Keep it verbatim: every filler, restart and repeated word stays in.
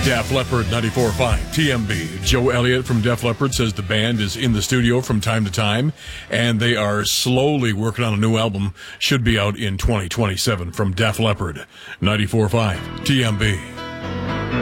Def Leppard ninety-four point five T M B. Joe Elliott from Def Leppard says the band is in the studio from time to time, and they are slowly working on a new album. Should be out in twenty twenty-seven from Def Leppard ninety-four point five T M B.